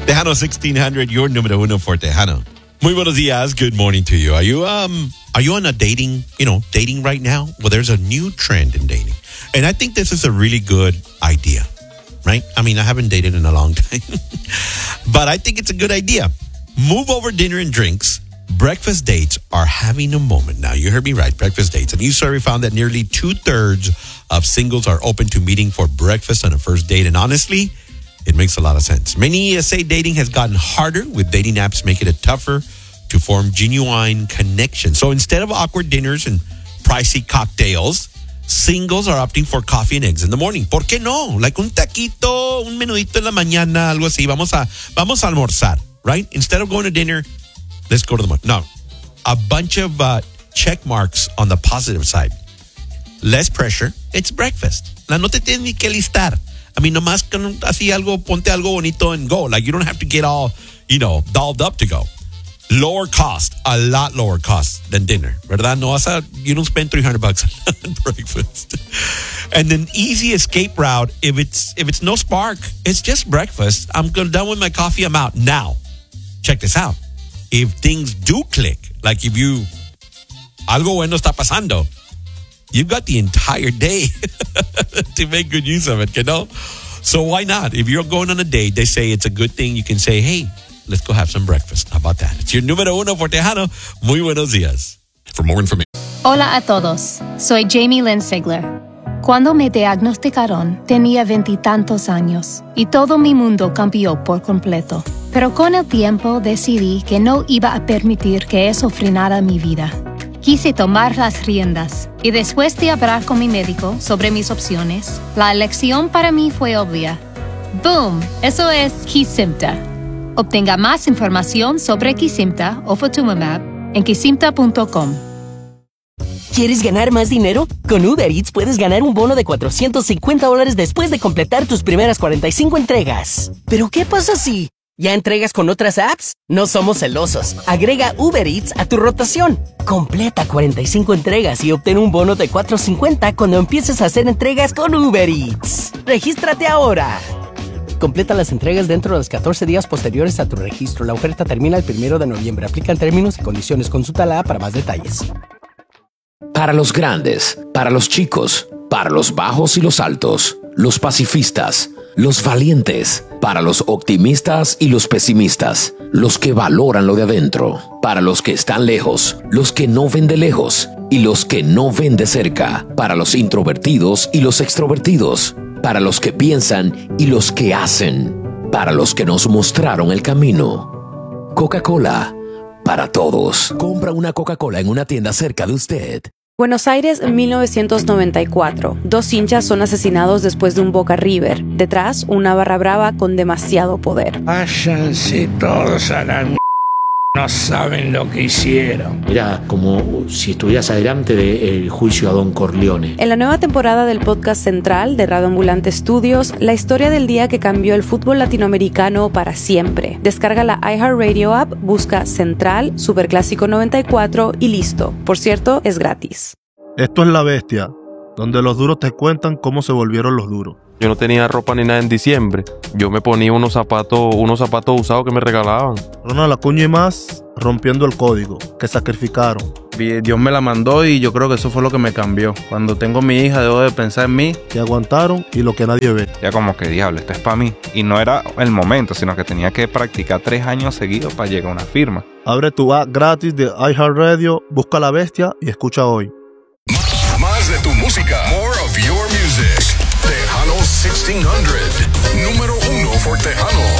Tejano 1600, your número uno for Tejano. Muy buenos días. Good morning to you. Are you on a dating right now? Well, there's a new trend in dating. And I think this is a really good idea, right? I mean, I haven't dated in a long time, but I think it's a good idea. Move over dinner and drinks. Breakfast dates are having a moment. Now, you heard me right, breakfast dates. A new survey found that nearly 2/3 of singles are open to meeting for breakfast on a first date. And honestly, it makes a lot of sense. Many say dating has gotten harder, with dating apps making it tougher to form genuine connections. So instead of awkward dinners and pricey cocktails, singles are opting for coffee and eggs in the morning. ¿Por qué no? Like un taquito, un menudito en la mañana, algo así. Vamos a almorzar, right? Instead of going to dinner, let's go to the morning. No, a bunch of check marks on the positive side. Less pressure. It's breakfast. No te tienes ni que listar. I mean, nomás así algo, ponte algo bonito and go. Like, you don't have to get all, dolled up to go. Lower cost, a lot lower cost than dinner, ¿verdad? You don't spend $300 on breakfast. And an easy escape route, if it's no spark, it's just breakfast. I'm done with my coffee, I'm out. Now, check this out. If things do click, like if algo bueno está pasando, you've got the entire day to make good use of it, So why not? If you're going on a date, they say it's a good thing. You can say, hey, let's go have some breakfast. How about that? It's your número uno for Tejano. Muy buenos días. For more information. Hola a todos. Soy Jamie Lynn Sigler. Cuando me diagnosticaron, tenía 20 y tantos años y todo mi mundo cambió por completo. Pero con el tiempo decidí que no iba a permitir que eso frenara mi vida. Quise tomar las riendas y después de hablar con mi médico sobre mis opciones, la elección para mí fue obvia. ¡Boom! Eso es Kesimpta. Obtenga más información sobre Kesimpta o Ofatumumab en kesimpta.com. ¿Quieres ganar más dinero? Con Uber Eats puedes ganar un bono de $450 después de completar tus primeras 45 entregas. ¿Pero qué pasa si ya entregas con otras apps? No somos celosos. Agrega Uber Eats a tu rotación. Completa 45 entregas y obtén un bono de $450 cuando empieces a hacer entregas con Uber Eats. ¡Regístrate ahora! Completa las entregas dentro de los 14 días posteriores a tu registro. La oferta termina el 1 de noviembre. Aplican términos y condiciones. Consulta la app para más detalles. Para los grandes, para los chicos, para los bajos y los altos, los pacifistas, los valientes, para los optimistas y los pesimistas, los que valoran lo de adentro, para los que están lejos, los que no ven de lejos y los que no ven de cerca, para los introvertidos y los extrovertidos, para los que piensan y los que hacen, para los que nos mostraron el camino. Coca-Cola, para todos. Compra una Coca-Cola en una tienda cerca de usted. Buenos Aires, 1994. 2 hinchas son asesinados después de un Boca River. Detrás, una barra brava con demasiado poder. Váyanse todos a la no saben lo que hicieron. Era como si estuvieras adelante del juicio a Don Corleone. En la nueva temporada del podcast Central de Radio Ambulante Studios, la historia del día que cambió el fútbol latinoamericano para siempre. Descarga la iHeartRadio app, busca Central, Superclásico 94 y listo. Por cierto, es gratis. Esto es La Bestia, donde los duros te cuentan cómo se volvieron los duros. Yo no tenía ropa ni nada en diciembre. Yo me ponía unos zapatos usados que me regalaban. Ronald Acuña y más rompiendo el código, que sacrificaron. Dios me la mandó y yo creo que eso fue lo que me cambió. Cuando tengo mi hija debo de pensar en mí. Que aguantaron y lo que nadie ve. Ya como que diablo, esto es para mí. Y no era el momento, sino que tenía que practicar 3 años seguidos para llegar a una firma. Abre tu app gratis de iHeartRadio, busca La Bestia y escucha hoy. Más de tu música. More of your music. Tejano 1600. Número 1 for Tejano.